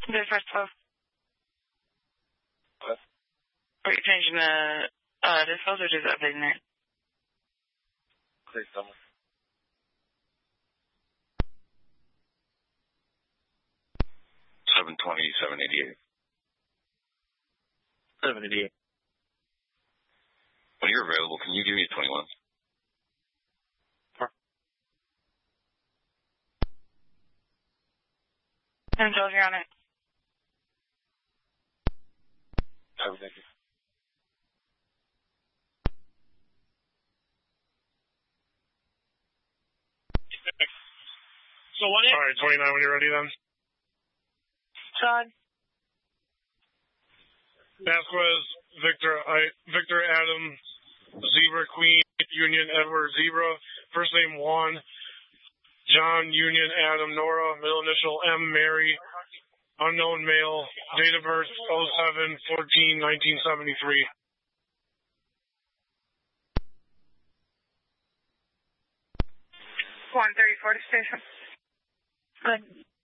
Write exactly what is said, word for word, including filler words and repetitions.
The first twelve. What? Are you changing the uh, discos or just updating it? Please tell me. seven twenty, seven eighty-eight. seven eighty-eight. When you're available, can you give me a twenty-one? Sure. And twelve, you're on it. Oh, thank you. So what is... All right, twenty-nine when you're ready then. Sean. Vasquez, Victor, I, Victor, Adam, Zebra, Queen, Union, Edward, Zebra, first name Juan, John, Union, Adam, Nora, middle initial M, Mary, unknown male, date of birth oh seven fourteen nineteen seventy-three. one thirty-four to station. Good.